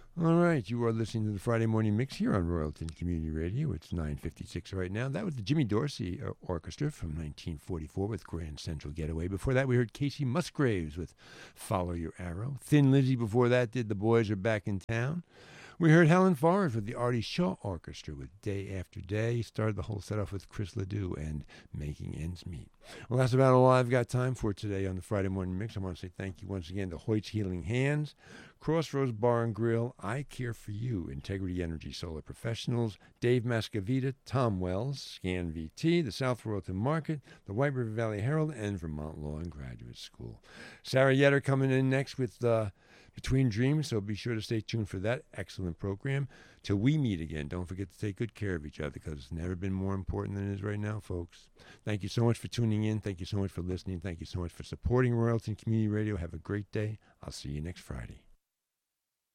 All right, you are listening to the Friday Morning Mix here on Royalton Community Radio. It's 9:56 right now. That was the Jimmy Dorsey Orchestra from 1944 with Grand Central Getaway. Before that, we heard Casey Musgraves with Follow Your Arrow. Thin Lizzy before that did The Boys Are Back in Town. We heard Helen Forrest with the Artie Shaw Orchestra with Day After Day. Started the whole set off with Chris Ledoux and Making Ends Meet. Well, that's about all I've got time for today on the Friday Morning Mix. I want to say thank you once again to Hoyt's Healing Hands, Crossroads Bar and Grill, I Care for You, Integrity Energy Solar Professionals, Dave Mascavita, Tom Wells, Scan VT, the South Royalton Market, the White River Valley Herald, and Vermont Law and Graduate School. Sarah Yetter coming in next with Between Dreams, so be sure to stay tuned for that excellent program. Till we meet again, don't forget to take good care of each other because it's never been more important than it is right now, folks. Thank you so much for tuning in. Thank you so much for listening. Thank you so much for supporting Royalton Community Radio. Have a great day. I'll see you next Friday.